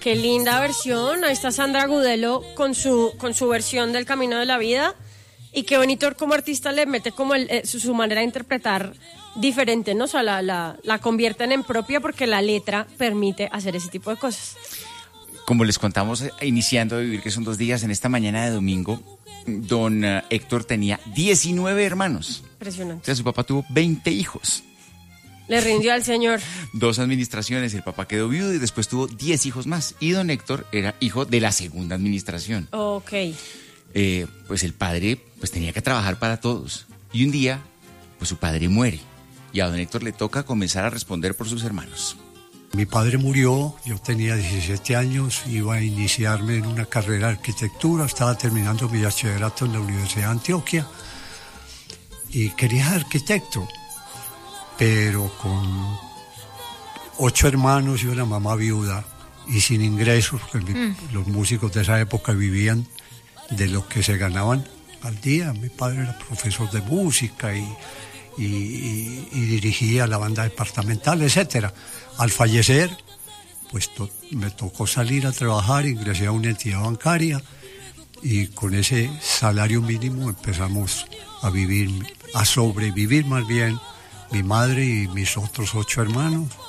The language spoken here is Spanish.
qué linda versión. Ahí está Sandra Gudelo con su versión del Camino de la Vida. Y qué bonito como artista le mete como su manera de interpretar diferente, ¿no? O sea, la convierten en propia porque la letra permite hacer ese tipo de cosas. Como les contamos, iniciando a vivir, que son 2 días, en esta mañana de domingo, don Héctor tenía 19 hermanos. Impresionante. O sea, su papá tuvo 20 hijos. Le rindió al señor. 2 administraciones, el papá quedó viudo y después tuvo 10 hijos más. Y don Héctor era hijo de la segunda administración. Ok. Pues el padre pues tenía que trabajar para todos. Y un día, pues su padre muere. Y a don Héctor le toca comenzar a responder por sus hermanos. Mi padre murió, yo tenía 17 años, iba a iniciarme en una carrera de arquitectura, estaba terminando mi bachillerato en la Universidad de Antioquia y quería ser arquitecto, pero con 8 hermanos y una mamá viuda y sin ingresos, porque los músicos de esa época vivían de lo que se ganaban al día. Mi padre era profesor de música y dirigía la banda departamental, etcétera. Al fallecer, pues me tocó salir a trabajar, ingresé a una entidad bancaria y con ese salario mínimo empezamos a vivir, a sobrevivir más bien, mi madre y mis otros 8 hermanos.